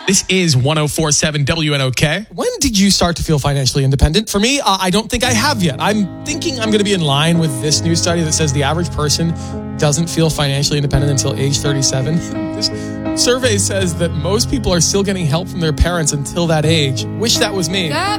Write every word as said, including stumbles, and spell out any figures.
This is one oh four point seven W N O K. When did you start to feel financially independent? For me, uh, I don't think I have yet. I'm thinking I'm going to be in line with this new study that says the average person doesn't feel financially independent until age thirty-seven. This survey says that most people are still getting help from their parents until that age. Wish that was me.